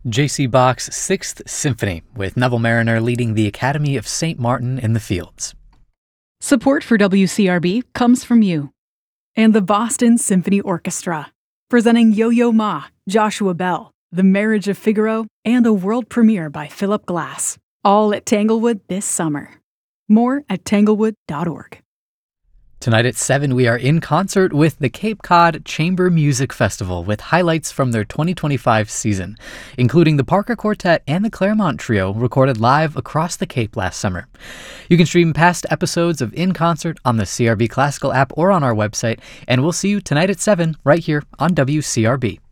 J.C. Bach's Sixth Symphony, with Neville Mariner leading the Academy of St. Martin in the Fields. Support for WCRB comes from you and the Boston Symphony Orchestra, presenting Yo-Yo Ma, Joshua Bell, The Marriage of Figaro, and a world premiere by Philip Glass, all at Tanglewood this summer. More at tanglewood.org. Tonight at 7, we are in concert with the Cape Cod Chamber Music Festival with highlights from their 2025 season, including the Parker Quartet and the Claremont Trio recorded live across the Cape last summer. You can stream past episodes of In Concert on the CRB Classical app or on our website, and we'll see you tonight at 7 right here on WCRB.